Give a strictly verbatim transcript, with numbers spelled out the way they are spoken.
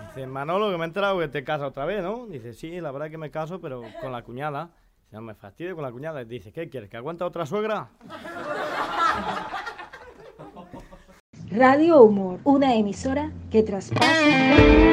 Dice, Manolo, que me he enterado que te casas otra vez, ¿no? Dice, sí, la verdad es que me caso, pero con la cuñada. Dice, no me fastidio con la cuñada. Dice, ¿qué quieres? ¿Que aguanta otra suegra? Radio Humor, una emisora que traspasa